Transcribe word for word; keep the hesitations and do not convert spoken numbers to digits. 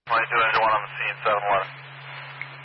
twenty-two Engine one on the scene, seven one.